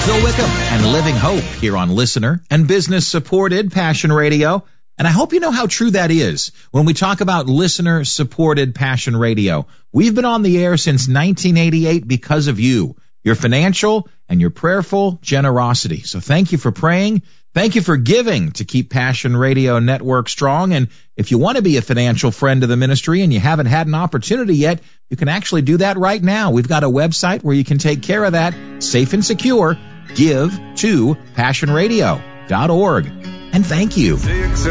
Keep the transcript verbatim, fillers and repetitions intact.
Phil Wickham and Living Hope here on listener and business supported Passion Radio. And I hope you know how true that is when we talk about listener supported Passion Radio. We've been on the air since nineteen eighty-eight because of you, your financial and your prayerful generosity. So thank you for praying. Thank you for giving to keep Passion Radio Network strong. And if you want to be a financial friend of the ministry and you haven't had an opportunity yet, you can actually do that right now. We've got a website where you can take care of that safe and secure. Give to passion radio dot org. And thank you.